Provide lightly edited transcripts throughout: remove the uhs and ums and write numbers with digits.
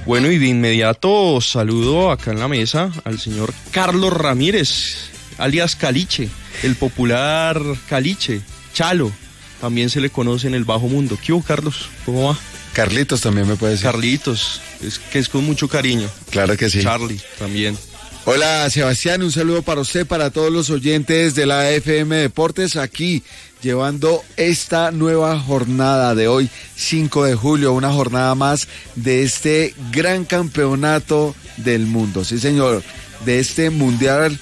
Bueno, y de inmediato saludo acá en la mesa al señor Carlos Ramírez, alias Caliche, el popular Caliche, Chalo, también se le conoce en el bajo mundo. ¿Qué hubo, Carlos? ¿Cómo va? Carlitos también me puede decir. Carlitos, que es con mucho cariño. Claro que sí. Charlie también. Hola Sebastián, un saludo para usted, para todos los oyentes de la FM Deportes, aquí llevando esta nueva jornada de hoy, 5 de julio, una jornada más de este gran campeonato del mundo, sí señor, de este Mundial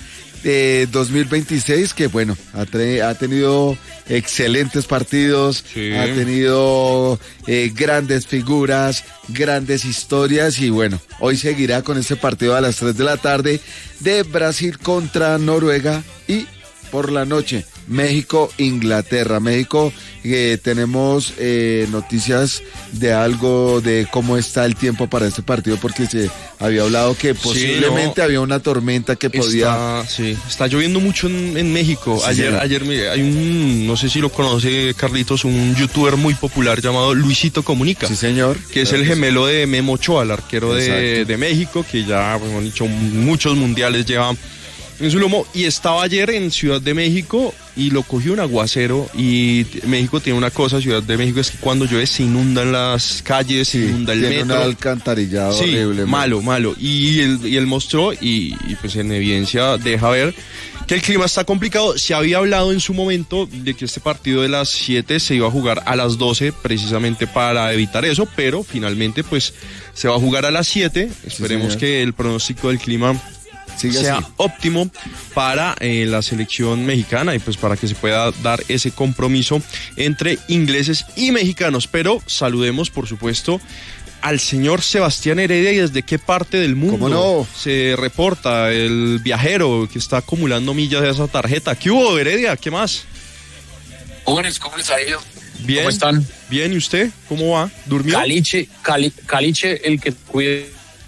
2026 que bueno, ha tenido excelentes partidos, sí. Ha tenido grandes figuras, grandes historias y bueno, hoy seguirá con este partido a las 3 de la tarde de Brasil contra Noruega y por la noche México-Inglaterra. México, tenemos noticias de algo de cómo está el tiempo para este partido porque se había hablado que posiblemente había una tormenta que podía... Está lloviendo mucho en México. Sí, ayer hay un, no sé si lo conoce Carlitos, un youtuber muy popular llamado Luisito Comunica. Sí, señor. Que es el gemelo de Memo Ochoa, el arquero de México, que ya, bueno, han dicho, muchos mundiales lleva en su lomo, y estaba ayer en Ciudad de México y lo cogió un aguacero. Y México tiene una cosa, Ciudad de México, es que cuando llueve se inundan las calles, se inunda el metro. Tiene un alcantarillado horrible. Malo. Y él mostró y pues en evidencia deja ver que el clima está complicado. Se había hablado en su momento de que este partido de las 7 se iba a jugar a las 12 precisamente para evitar eso, pero finalmente pues se va a jugar a las 7. Esperemos que el pronóstico del clima sea óptimo para la selección mexicana y pues para que se pueda dar ese compromiso entre ingleses y mexicanos. Pero saludemos, por supuesto, al señor Sebastián Heredia. ¿Y desde qué parte del mundo se reporta el viajero que está acumulando millas de esa tarjeta? ¿Qué hubo, Heredia? ¿Qué más? Jóvenes, ¿cómo les ha ido? Bien. ¿Cómo están? Bien, ¿y usted? ¿Cómo va? ¿Durmió? Caliche, el que cuide.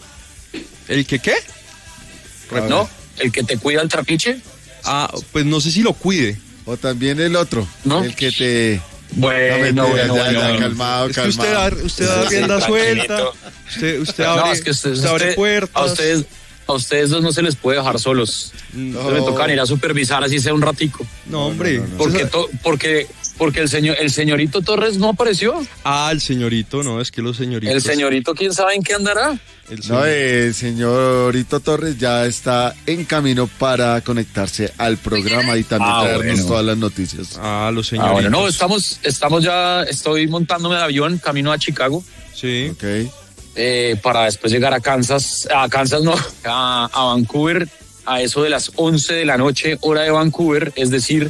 ¿El que qué? ¿No? ¿El que te cuida el trapiche? Pues no sé si lo cuide. O también el otro, ¿no? El que te... Bueno, calmado. Es que usted da rienda suelta. Usted abre puertas. A ustedes dos no se les puede dejar solos. No. Me tocan ir a supervisar así sea un ratico. No, hombre. Porque el señorito Torres no apareció. El señorito, no, es que los señoritos. El señorito, ¿quién sabe en qué andará? El señorito Torres ya está en camino para conectarse al programa y también traernos todas las noticias. Los señoritos. No, estamos ya, estoy montándome de avión, camino a Chicago. Sí. Ok. Para después llegar a Vancouver, a eso de las 11 de la noche, hora de Vancouver, es decir,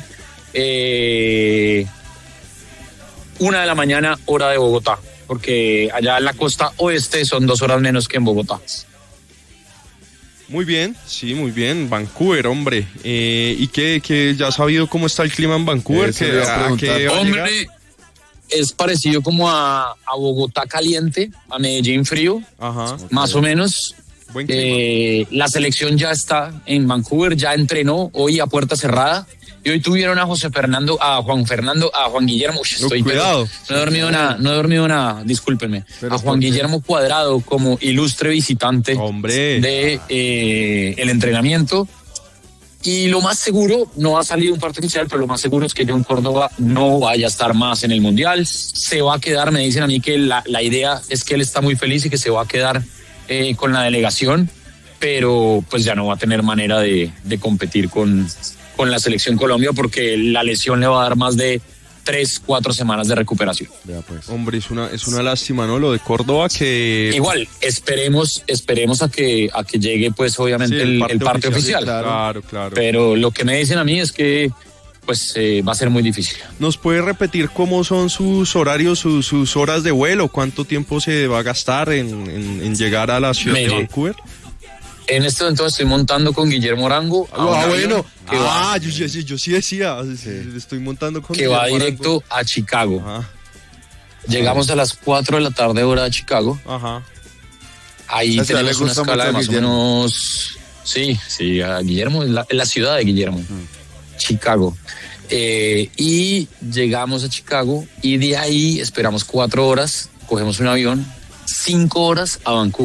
1 de la mañana, hora de Bogotá, porque allá en la costa oeste son 2 horas menos que en Bogotá. Muy bien, muy bien, Vancouver, hombre. ¿Y qué ya has sabido cómo está el clima en Vancouver? Hombre, es parecido como a Bogotá caliente, a Medellín frío, más o menos. Buen clima. La selección ya está en Vancouver, ya entrenó hoy a puerta cerrada. Y hoy tuvieron a Juan Guillermo. Cuidado. No he dormido nada, discúlpenme. A Juan Guillermo Cuadrado como ilustre visitante de el entrenamiento. Y lo más seguro, no ha salido un parte oficial, pero lo más seguro es que John Córdoba no vaya a estar más en el Mundial. Se va a quedar, me dicen a mí que la idea es que él está muy feliz y que se va a quedar con la delegación, pero pues ya no va a tener manera de competir con la selección Colombia porque la lesión le va a dar más de 3-4 semanas de recuperación. Pues. Hombre, es una lástima, ¿no? Lo de Córdoba que... Igual, esperemos a que llegue pues obviamente el parte oficial. Claro. Pero lo que me dicen a mí es que pues va a ser muy difícil. ¿Nos puede repetir cómo son sus horarios, sus horas de vuelo? ¿Cuánto tiempo se va a gastar en llegar a la ciudad de Vancouver? En este momento estoy montando con Guillermo Arango. Yo sí decía, estoy montando con que va directo a Chicago. Llegamos a las 4 de la tarde hora de Chicago. Ahí tenemos una escala de más o menos... Sí, a Guillermo, es la ciudad de Guillermo. Chicago. Y llegamos a Chicago y de ahí esperamos 4 horas, cogemos un avión, 5 horas a Vancouver.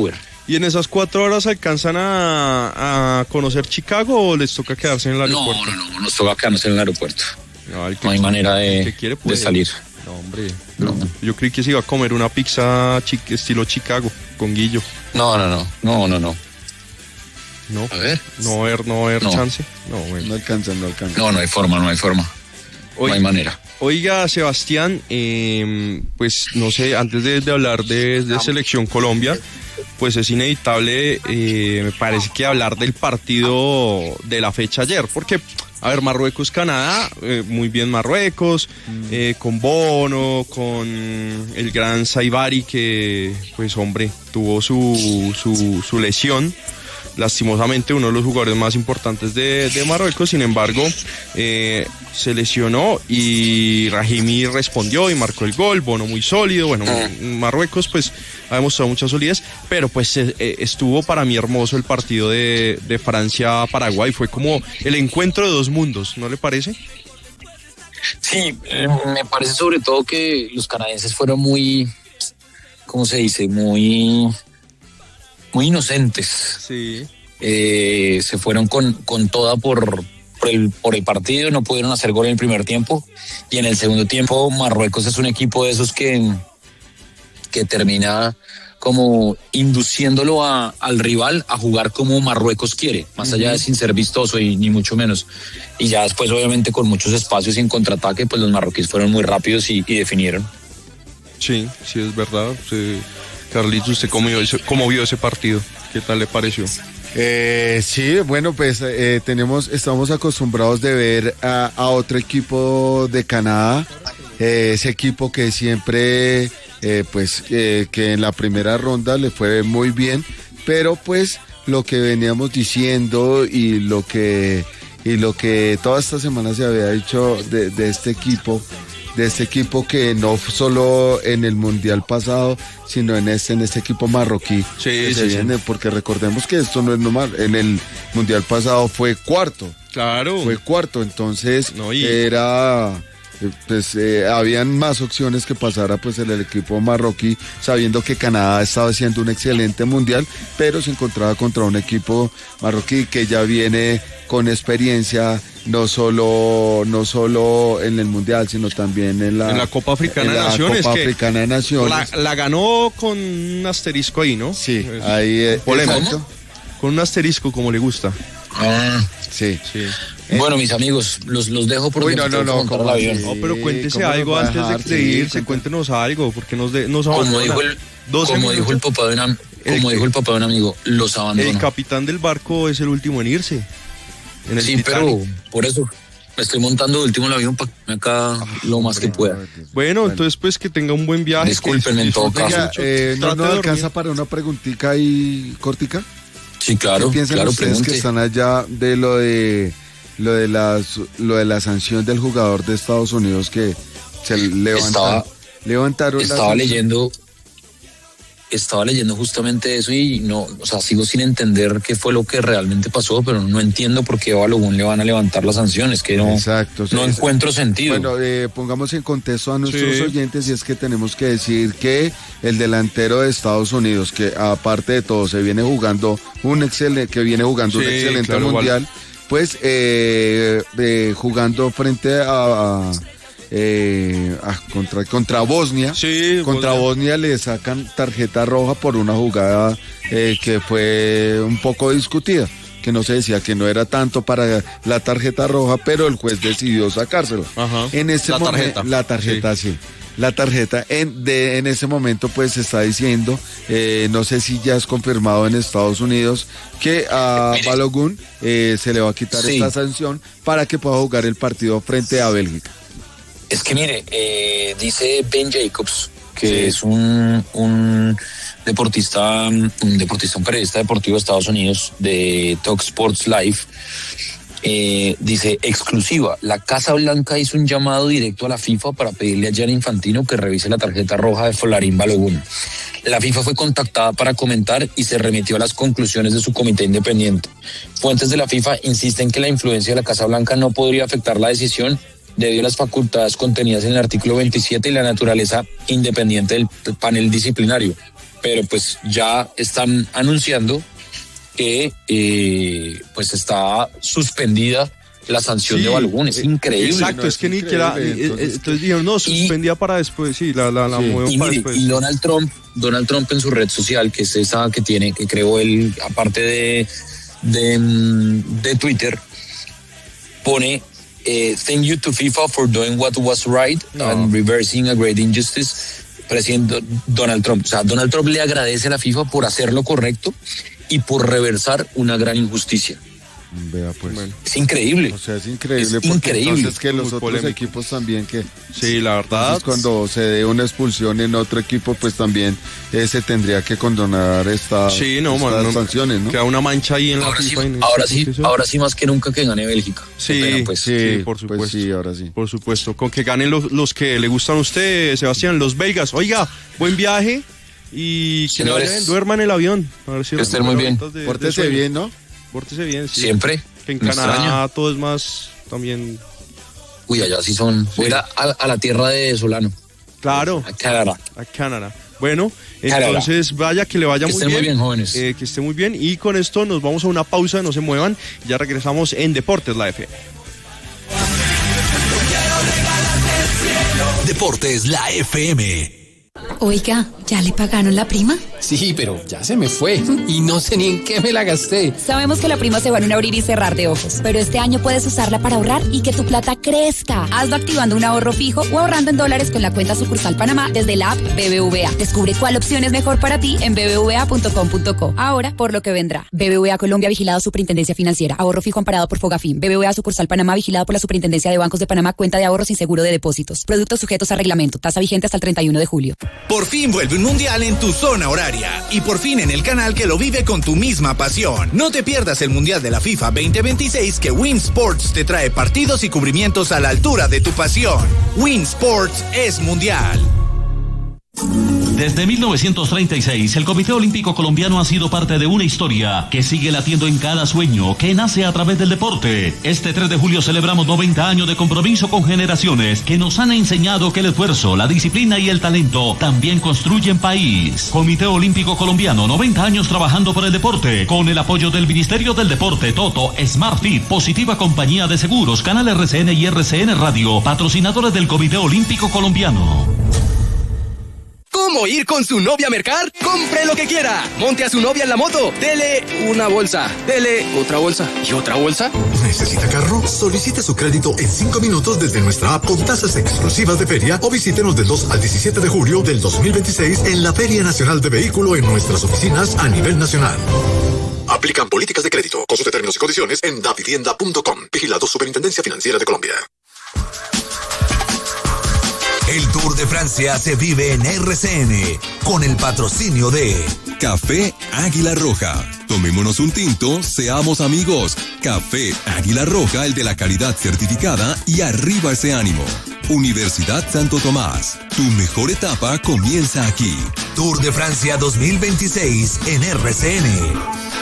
¿Y en esas 4 horas alcanzan a conocer Chicago o les toca quedarse en el aeropuerto? No, nos toca quedarnos en el aeropuerto. No hay manera de salir. No, hombre. No. Yo creí que se iba a comer una pizza estilo Chicago con Guillo. No. No. A ver. No haber chance. No alcanza. No hay forma. No hay manera. Oiga, Sebastián, pues no sé, antes de hablar de Selección Colombia, pues es inevitable, me parece que hablar del partido de la fecha ayer, porque, a ver, Marruecos-Canadá, muy bien Marruecos, con Bono, con el gran Saibari, que, pues hombre, tuvo su lesión. Lastimosamente uno de los jugadores más importantes de Marruecos, sin embargo, se lesionó y Rahimi respondió y marcó el gol. Bono muy sólido. Bueno, Marruecos pues ha demostrado mucha solidez, pero pues estuvo para mí hermoso el partido de Francia-Paraguay. Fue como el encuentro de dos mundos, ¿no le parece? Sí, me parece sobre todo que los canadienses fueron muy, ¿cómo se dice? Muy inocentes. Sí. Se fueron con toda por el partido, no pudieron hacer gol en el primer tiempo, y en el segundo tiempo Marruecos es un equipo de esos que termina como induciéndolo al rival a jugar como Marruecos quiere, más allá de sin ser vistoso y ni mucho menos. Y ya después, obviamente, con muchos espacios en contraataque, pues los marroquíes fueron muy rápidos y definieron. Sí, es verdad. Sí. Carlitos, ¿usted cómo vio ese partido? ¿Qué tal le pareció? Sí, bueno, pues estamos acostumbrados de ver a otro equipo de Canadá, ese equipo que siempre, que en la primera ronda le fue muy bien, pero pues lo que veníamos diciendo y lo que toda esta semana se había dicho de este equipo que no solo en el mundial pasado, sino en este equipo marroquí. Sí. Porque recordemos que esto no es normal. En el mundial pasado fue cuarto. Claro. Fue cuarto, entonces habían más opciones que pasara pues el equipo marroquí, sabiendo que Canadá estaba haciendo un excelente mundial, pero se encontraba contra un equipo marroquí que ya viene con experiencia, no solo en el mundial, sino también en la Copa Africana de Naciones. Copa Africana de Naciones. La ganó con un asterisco ahí, ¿no? Sí, ahí polémico. Con un asterisco, como le gusta. Sí. Bueno, mis amigos, los dejo porque no, el avión. No, pero cuéntese algo antes de irse, cuéntenos algo, porque nos abandona. Como dijo el papá de un amigo, los abandona. El capitán del barco es el último en irse. Sí, Titanic. Pero por eso me estoy montando de último el avión para que acá lo más que pueda. Bueno, entonces pues que tenga un buen viaje. Discúlpenme en todo caso. ¿No alcanza para una preguntita ahí cortica? Sí, claro. ¿Qué piensan ustedes que están allá de lo de la sanción del jugador de Estados Unidos que se levantaron? Estaba leyendo justamente eso y sigo sin entender qué fue lo que realmente pasó, pero no entiendo por qué a Balogun le van a levantar las sanciones, que no, exacto, no encuentro sentido. Bueno, pongamos en contexto a nuestros oyentes, y es que tenemos que decir que el delantero de Estados Unidos, que aparte de todo se viene jugando un excelente mundial, pues jugando frente contra Bosnia. Sí, contra Bosnia le sacan tarjeta roja por una jugada que fue un poco discutida, que no se decía que no era tanto para la tarjeta roja, pero el juez decidió sacárselo. Ajá. En ese momento la tarjeta sí. La tarjeta en ese momento pues se está diciendo, no sé si ya es confirmado en Estados Unidos, que a Balogun se le va a quitar esta sanción para que pueda jugar el partido frente a Bélgica. Es que mire, dice Ben Jacobs, que es un deportista, un periodista deportivo de Estados Unidos, de Talk Sports Live, dice, exclusiva, la Casa Blanca hizo un llamado directo a la FIFA para pedirle a Gianni Infantino que revise la tarjeta roja de Folarin Balogun. La FIFA fue contactada para comentar y se remitió a las conclusiones de su comité independiente. Fuentes de la FIFA insisten que la influencia de la Casa Blanca no podría afectar la decisión debido a las facultades contenidas en el artículo 27 y la naturaleza independiente del panel disciplinario. pero pues ya están anunciando que pues está suspendida la sanción de Balogun. Es increíble. Exacto, es que ni siquiera. Entonces dijeron, no, suspendía para después, sí, la muevo para después. Y Donald Trump en su red social, que es esa que creó él, aparte de Twitter, pone thank you to FIFA for doing what was right and reversing a great injustice. Presidente Donald Trump. O sea, Donald Trump le agradece a la FIFA por hacer lo correcto y por reversar una gran injusticia. Vea, pues. Bueno. Es increíble. O sea, es increíble. Es increíble. Entonces que los Muy otros polémico. equipos también que... Sí, la verdad. Cuando se dé una expulsión en otro equipo, pues también se tendría que condonar estas sanciones, ¿no? Queda una mancha ahí en la FIFA. Ahora sí más que nunca que gane Bélgica. Sí, pues. sí, por supuesto. Pues sí, ahora sí. Por supuesto. Con que ganen los que le gustan a usted, Sebastián, los belgas. Oiga, buen viaje y que le vaya bien. Duerman en el avión. A ver si que estén muy bien. Pórtese bien, ¿no? Pórtese bien, sí. Siempre. Que en Canadá todo es más también. Uy, allá sí son. Voy a la tierra de Solano. Claro. A Canadá. Bueno, entonces vaya que le vaya muy bien. Que estén muy bien, jóvenes. Que esté muy bien. Y con esto nos vamos a una pausa, no se muevan. Ya regresamos en Deportes, la FM. Deportes, la FM. Oiga, ¿ya le pagaron la prima? Sí, pero ya se me fue y no sé ni en qué me la gasté. Sabemos que la prima se va en un abrir y cerrar de ojos, pero este año puedes usarla para ahorrar y que tu plata crezca. Hazlo activando un ahorro fijo o ahorrando en dólares con la cuenta sucursal Panamá desde la app BBVA. Descubre cuál opción es mejor para ti en bbva.com.co. Ahora, por lo que vendrá. BBVA Colombia, vigilado Superintendencia Financiera. Ahorro fijo amparado por Fogafín. BBVA sucursal Panamá, vigilado por la Superintendencia de Bancos de Panamá. Cuenta de ahorro sin seguro de depósitos. Productos sujetos a reglamento. Tasa vigente hasta el 31 de julio. Por fin vuelve un mundial en tu zona horaria y por fin en el canal que lo vive con tu misma pasión. No te pierdas el mundial de la FIFA 2026 que Win Sports te trae partidos y cubrimientos a la altura de tu pasión. Win Sports es mundial. Desde 1936, el Comité Olímpico Colombiano ha sido parte de una historia que sigue latiendo en cada sueño, que nace a través del deporte. Este 3 de julio celebramos 90 años de compromiso con generaciones que nos han enseñado que el esfuerzo, la disciplina y el talento también construyen país. Comité Olímpico Colombiano, 90 años trabajando por el deporte, con el apoyo del Ministerio del Deporte, Toto, SmartFit, Positiva Compañía de Seguros, Canal RCN y RCN Radio, patrocinadores del Comité Olímpico Colombiano. ¿Cómo ir con su novia a mercar? ¡Compre lo que quiera! Monte a su novia en la moto. Dele una bolsa. Dele otra bolsa. ¿Y otra bolsa? ¿Necesita carro? Solicite su crédito en 5 minutos desde nuestra app con tasas exclusivas de feria o visítenos del 2 al 17 de julio del 2026 en la Feria Nacional de Vehículo en nuestras oficinas a nivel nacional. Aplican políticas de crédito. Consulte términos y condiciones en davivienda.com. Vigilado Superintendencia Financiera de Colombia. El Tour de Francia se vive en RCN con el patrocinio de Café Águila Roja. Tomémonos un tinto, seamos amigos. Café Águila Roja, el de la calidad certificada y arriba ese ánimo. Universidad Santo Tomás. Tu mejor etapa comienza aquí. Tour de Francia 2026 en RCN.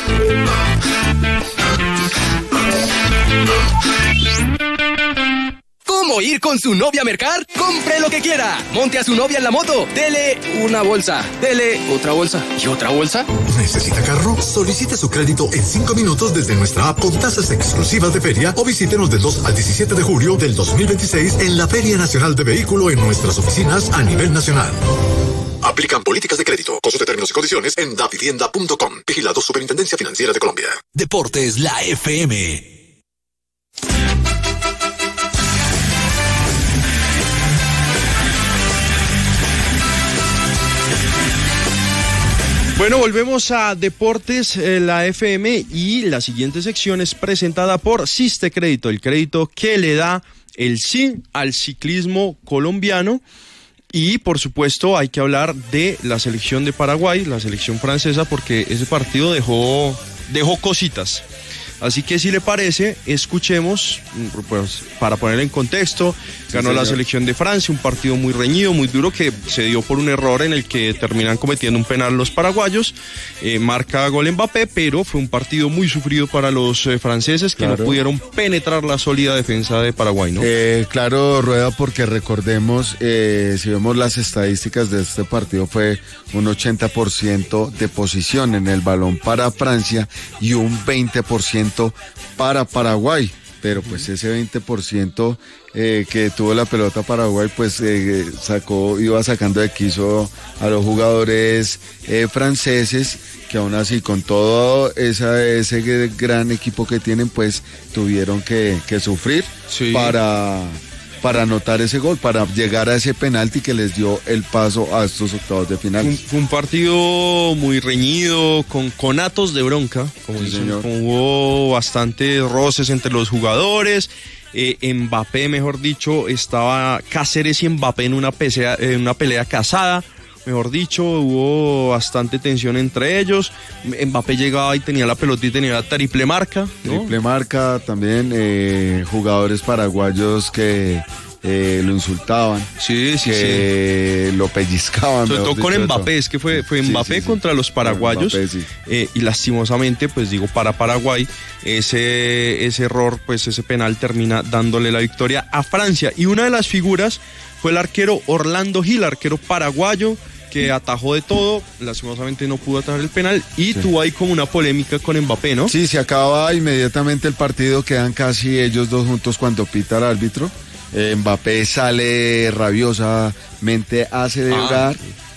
¿Cómo ir con su novia a mercar? ¡Compre lo que quiera! Monte a su novia en la moto. Dele una bolsa. Dele otra bolsa. ¿Y otra bolsa? ¿Necesita carro? Solicite su crédito en 5 minutos desde nuestra app con tasas exclusivas de feria o visítenos del 2 al 17 de julio del 2026 en la Feria Nacional de Vehículo en nuestras oficinas a nivel nacional. Aplican políticas de crédito. Consulte términos y condiciones en davivienda.com. Vigilado Superintendencia Financiera de Colombia. Deportes, la FM. Bueno, volvemos a Deportes, la FM, y la siguiente sección es presentada por Siste Crédito, el crédito que le da el sí al ciclismo colombiano. Y por supuesto hay que hablar de la selección de Paraguay, la selección francesa, porque ese partido dejó cositas. Así que si le parece, escuchemos, pues, para poner en contexto, ganó la selección de Francia, un partido muy reñido, muy duro, que se dio por un error en el que terminan cometiendo un penal los paraguayos, marca gol Mbappé, pero fue un partido muy sufrido para los franceses, que no pudieron penetrar la sólida defensa de Paraguay, ¿no? Claro, Rueda, porque recordemos, si vemos las estadísticas de este partido, fue un 80% de posición en el balón para Francia y un 20% para Paraguay, pero pues ese 20% que tuvo la pelota Paraguay, pues iba sacando de quicio a los jugadores franceses, que aún así con todo ese gran equipo que tienen, pues tuvieron que sufrir para anotar ese gol, para llegar a ese penalti que les dio el paso a estos octavos de final. Fue un partido muy reñido, con conatos de bronca, como dicen, hubo bastantes roces entre los jugadores. Mbappé, mejor dicho, estaba Cáceres y Mbappé en una pelea casada. Mejor dicho, hubo bastante tensión entre ellos. Mbappé llegaba y tenía la pelota y tenía la triple marca, ¿no? Triple marca, también jugadores paraguayos que lo insultaban, que lo pellizcaban. Sobre todo con Mbappé, es que fue Mbappé contra los paraguayos, Mbappé, y lastimosamente, pues digo, para Paraguay, ese error, pues ese penal termina dándole la victoria a Francia. Y una de las figuras fue el arquero Orlando Gil, arquero paraguayo, que atajó de todo, lastimosamente no pudo atajar el penal y tuvo ahí como una polémica con Mbappé, ¿no? Sí, se acaba inmediatamente el partido, quedan casi ellos dos juntos cuando pita el árbitro. Mbappé sale rabiosamente a celebrar.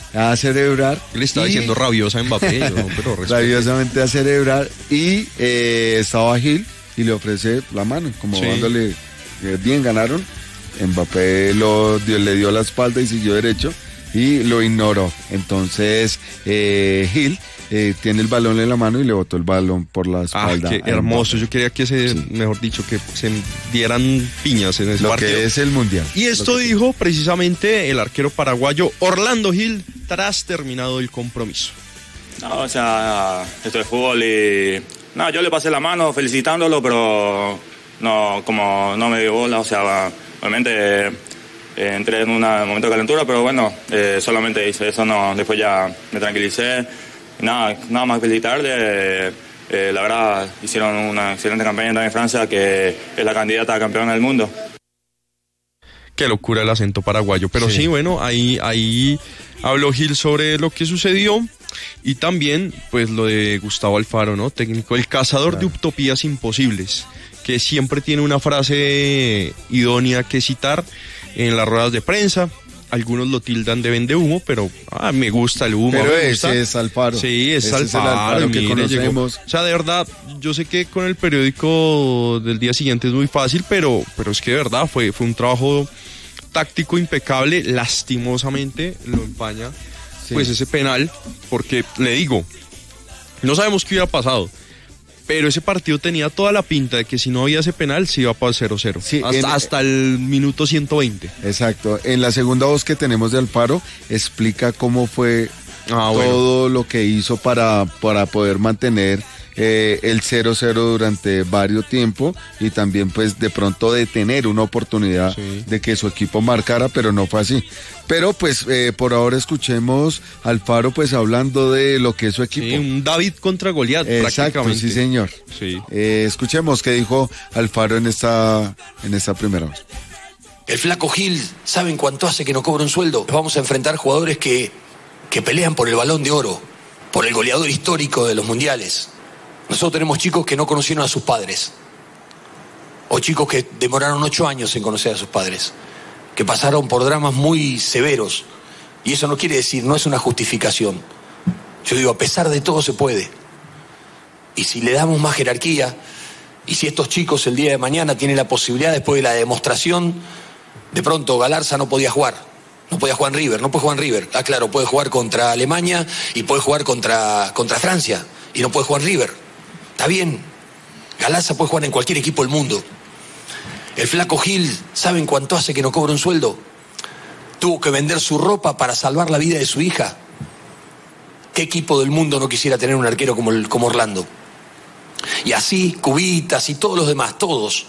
Le estaba diciendo rabiosa a Mbappé, pero rabiosamente a celebrar, y estaba Gil y le ofrece la mano, como dándole, bien, ganaron. Mbappé le dio la espalda y siguió derecho y lo ignoró. Entonces Gil tiene el balón en la mano y le botó el balón por la espalda. Qué hermoso. Yo quería que mejor dicho, que se dieran piñas en ese partido. Lo que es el mundial. Y esto dijo precisamente el arquero paraguayo Orlando Gil tras terminado el compromiso. No, o sea, esto es fútbol y... No, yo le pasé la mano felicitándolo, pero no, como no me dio bola, o sea, obviamente entré en un momento de calentura, pero bueno, solamente hice eso, no, después ya me tranquilicé. Nada más felicitarle. La verdad, hicieron una excelente campaña también en Francia, que es la candidata a campeona del mundo. Qué locura el acento paraguayo, pero sí, bueno, ahí habló Gil sobre lo que sucedió y también pues lo de Gustavo Alfaro, ¿no? Técnico, el cazador de utopías imposibles, que siempre tiene una frase idónea que citar en las ruedas de prensa. Algunos lo tildan de vendehumo, pero me gusta el humo. Pero ese es Alfaro. Sí, es Alfaro que conocemos. O sea, de verdad, yo sé que con el periódico del día siguiente es muy fácil, pero es que de verdad fue un trabajo táctico impecable. Lastimosamente lo empaña pues ese penal, porque le digo, no sabemos qué hubiera pasado, pero ese partido tenía toda la pinta de que si no había ese penal se iba para 0-0, sí, hasta el minuto 120. Exacto. En la segunda voz que tenemos de Alfaro explica cómo fue todo lo que hizo para poder mantener el 0-0 durante varios tiempos y también pues de pronto de tener una oportunidad de que su equipo marcara, pero no fue así. Pero pues por ahora escuchemos a Alfaro pues hablando de lo que es su equipo. Sí, un David contra Goliat. Exacto, prácticamente. Sí señor. Sí. Escuchemos qué dijo Alfaro en esta primera voz. El flaco Gil, ¿saben cuánto hace que no cobra un sueldo? Vamos a enfrentar jugadores que pelean por el Balón de Oro, por el goleador histórico de los mundiales. Nosotros tenemos chicos que no conocieron a sus padres, o chicos que demoraron 8 años en conocer a sus padres, que pasaron por dramas muy severos, y eso no quiere decir, no es una justificación. Yo digo, a pesar de todo se puede. Y si le damos más jerarquía, y si estos chicos el día de mañana tienen la posibilidad, después de la demostración, de pronto Galarza no podía jugar en River, no puede jugar en River. Ah, claro, puede jugar contra Alemania y puede jugar contra Francia, y no puede jugar en River. Está bien, Galarza puede jugar en cualquier equipo del mundo. El flaco Gil, ¿saben cuánto hace que no cobra un sueldo? Tuvo que vender su ropa para salvar la vida de su hija. ¿Qué equipo del mundo no quisiera tener un arquero como Orlando? Y así, Cubitas y todos los demás, todos.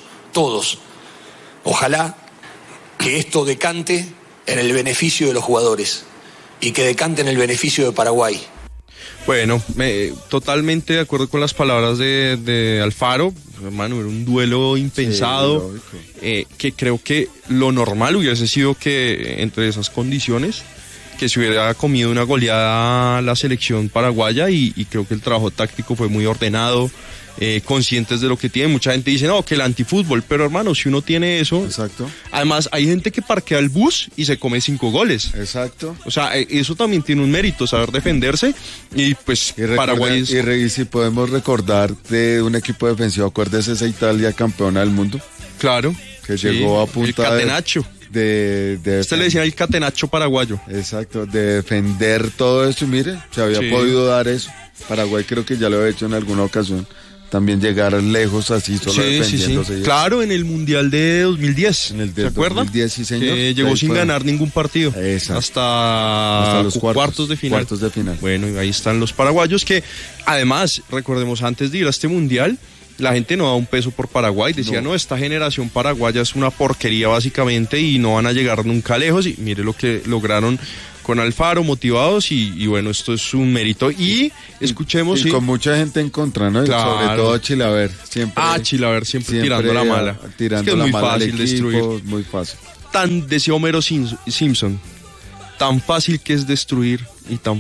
Ojalá que esto decante en el beneficio de los jugadores y que decante en el beneficio de Paraguay. Bueno, totalmente de acuerdo con las palabras de Alfaro, hermano, era un duelo impensado, que creo que lo normal hubiese sido que entre esas condiciones, que se hubiera comido una goleada la selección paraguaya y creo que el trabajo táctico fue muy ordenado, conscientes de lo que tienen. Mucha gente dice, no, que el antifútbol, pero hermano, si uno tiene eso... Exacto. Además, hay gente que parquea el bus y se come 5 goles. Exacto. O sea, eso también tiene un mérito, saber defenderse, y pues Paraguay es... Y si podemos recordar de un equipo defensivo, acuérdese esa Italia campeona del mundo. Claro. Que llegó a punta el catenacho. Usted le decía el catenacho paraguayo. Exacto, de defender todo eso, y mire, se había podido dar eso. Paraguay creo que ya lo ha hecho en alguna ocasión. También llegar lejos así, solo defendiéndose. Claro, en el Mundial de 2010. ¿Se acuerda? 2010, sí, señor. Llegó sin ganar ningún partido. Exacto. Hasta los cuartos de final. Bueno, y ahí están los paraguayos que, además, recordemos, antes de ir a este Mundial, la gente no da un peso por Paraguay. Decía, no, esta generación paraguaya es una porquería básicamente y no van a llegar nunca lejos. Y mire lo que lograron con Alfaro, motivados, y bueno, esto es un mérito. Y escuchemos... Y con mucha gente en contra, ¿no? Claro. Sobre todo Chilaver. Chilaver siempre tirando la mala. Tirando es que es muy fácil equipo, destruir. Muy fácil. Decía Homero Simpson, tan fácil que es destruir y tan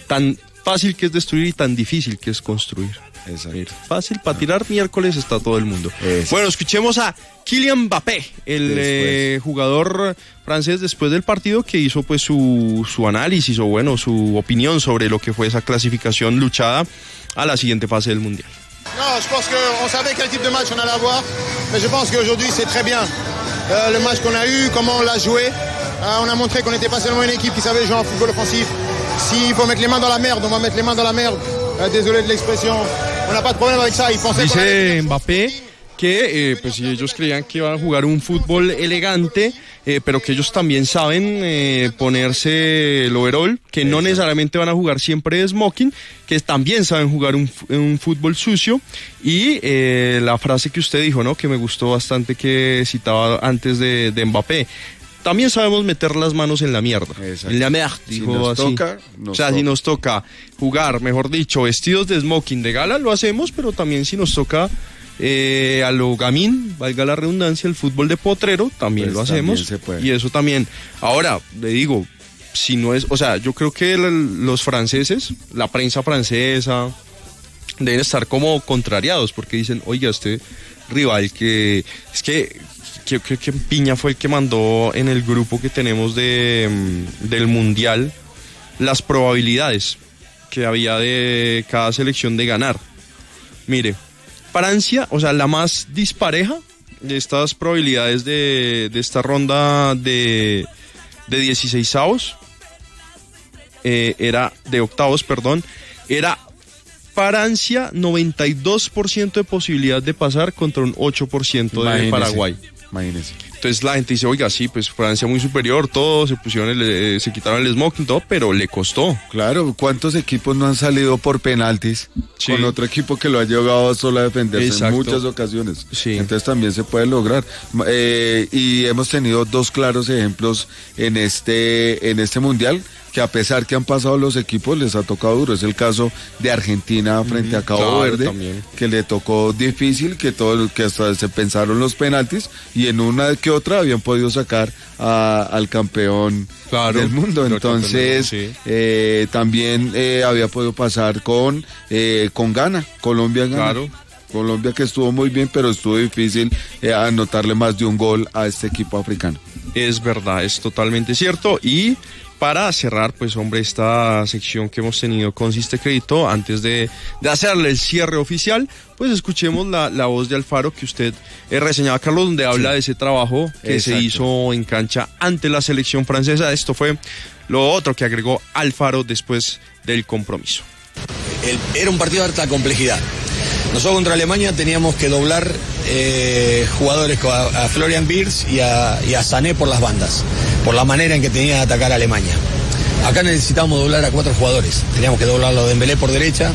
fácil que es destruir y tan difícil que es construir. Exacto. Fácil para tirar miércoles está todo el mundo. Bueno, escuchemos a Kylian Mbappé, el jugador francés, después del partido, que hizo pues su análisis o bueno, su opinión sobre lo que fue esa clasificación luchada a la siguiente fase del Mundial. Non, je pense qu'on savait quel type de match on allait avoir, mais je pense qu'aujourd'hui c'est très bien. Le match qu'on a eu, comment on l'a joué, on a montré qu'on n'était pas seulement une équipe qui savait jouer en football offensif. S'il faut mettre les mains dans la merde, on va mettre les mains dans la merde. Désolé de l'expression. On n'a pas de problème avec ça. Dice Mbappé que pues si ellos creían que iban a jugar un fútbol elegante, pero que ellos también saben ponerse el overall, que no necesariamente van a jugar siempre de smoking, que también saben jugar un fútbol sucio. Y la frase que usted dijo, ¿no?, que me gustó bastante, que citaba antes de Mbappé: también sabemos meter las manos en la mierda. Exacto. En la mierda, dijo así. Si nos toca jugar, mejor dicho, vestidos de smoking de gala, lo hacemos, pero también si nos toca a lo gamín, valga la redundancia, el fútbol de potrero, también pues lo hacemos. También y eso también. Ahora, le digo, si no es, o sea, yo creo que los franceses, la prensa francesa, deben estar como contrariados, porque dicen, oiga, este rival que es que Piña fue el que mandó en el grupo que tenemos del Mundial las probabilidades que había de cada selección de ganar. Mire, Francia, o sea, la más dispareja de estas probabilidades de esta ronda de 16avos, era de octavos, perdón, era Francia, 92% de posibilidad de pasar contra un 8% de Paraguay. Imagínese. Entonces la gente dice, oiga, sí, pues Francia muy superior, todo, se quitaron el smoking, todo, pero le costó. Claro, ¿cuántos equipos no han salido por penaltis con otro equipo que lo ha llegado solo a defenderse en muchas ocasiones? Sí. Entonces también se puede lograr. Y hemos tenido dos claros ejemplos en este Mundial, que a pesar que han pasado los equipos, les ha tocado duro. Es el caso de Argentina frente a Cabo Verde, también, que le tocó difícil, que hasta se pensaron los penaltis, y en una que otra habían podido sacar al campeón del mundo. Entonces, también había podido pasar con Ghana, Colombia. Claro. Colombia, que estuvo muy bien, pero estuvo difícil anotarle más de un gol a este equipo africano. Es verdad, es totalmente cierto. Y para cerrar, pues hombre, esta sección que hemos tenido con Siste Crédito, antes de hacerle el cierre oficial, pues escuchemos la voz de Alfaro que usted reseñaba, Carlos, donde habla de ese trabajo que se hizo en cancha ante la selección francesa. Esto fue lo otro que agregó Alfaro después del compromiso. Era un partido de alta complejidad. Nosotros contra Alemania teníamos que doblar jugadores a Florian Wirtz y a Sané por las bandas, por la manera en que tenía de atacar a Alemania. Acá necesitábamos doblar a 4 jugadores. Teníamos que doblarlo a Dembélé por derecha,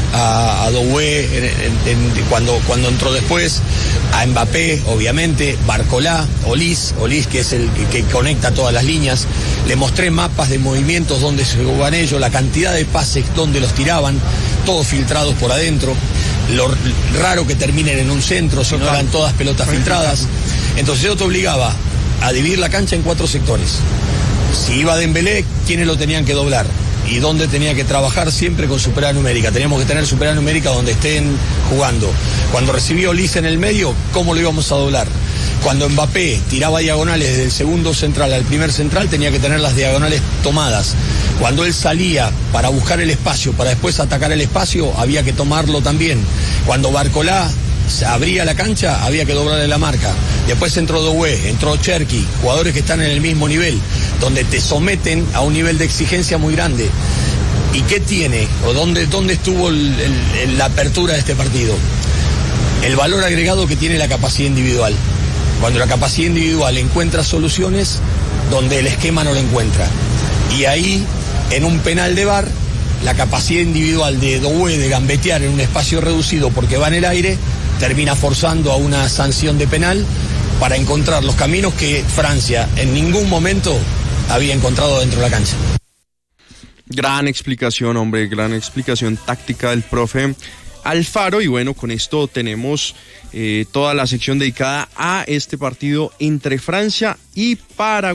a Doué cuando entró después, a Mbappé, obviamente, Barcolá, Olís, que es el que conecta todas las líneas. Le mostré mapas de movimientos donde se jugaban ellos, la cantidad de pases donde los tiraban, todos filtrados por adentro. Lo raro que terminen en un centro, si no eran todas pelotas filtradas. Entonces yo te obligaba a dividir la cancha en 4 sectores. Si iba Dembélé, ¿quiénes lo tenían que doblar? Y dónde tenía que trabajar siempre con superioridad numérica. Teníamos que tener superioridad numérica donde estén jugando. Cuando recibió Olís en el medio, ¿cómo lo íbamos a doblar? Cuando Mbappé tiraba diagonales desde el segundo central al primer central, tenía que tener las diagonales tomadas. Cuando él salía para buscar el espacio, para después atacar el espacio, había que tomarlo también. Cuando Barcolá se abría la cancha, había que doblarle la marca. Después entró Doué, entró Cherki, jugadores que están en el mismo nivel, donde te someten a un nivel de exigencia muy grande. ¿Y qué tiene? ¿O dónde estuvo la apertura de este partido? El valor agregado que tiene la capacidad individual. Cuando la capacidad individual encuentra soluciones donde el esquema no lo encuentra. Y ahí, en un penal de VAR, la capacidad individual de Doué de gambetear en un espacio reducido porque va en el aire, termina forzando a una sanción de penal para encontrar los caminos que Francia en ningún momento había encontrado dentro de la cancha. Gran explicación, hombre, gran explicación táctica del profe Alfaro. Y bueno, con esto tenemos toda la sección dedicada a este partido entre Francia y Paraguay.